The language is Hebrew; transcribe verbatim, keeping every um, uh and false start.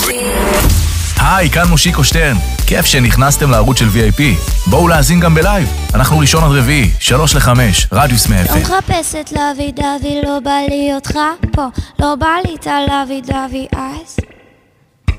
היי, כאן מושיקו שטרן. כיף שנכנסתם לערוץ של וי איי פי. בואו להאזין גם בלייב. אנחנו ראשון עד רביעי, שלוש לחמש, רדיוס מאה. לא מחפשת לוי דווי, לא בא לי אותך פה. לא בא לי את הלוי דווי אז